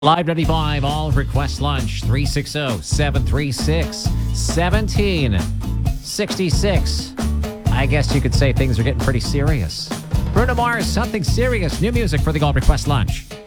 Live 95, all request lunch, 360-736-1766. I guess you could say things are getting pretty serious. Bruno Mars, something serious. New music for the all request lunch.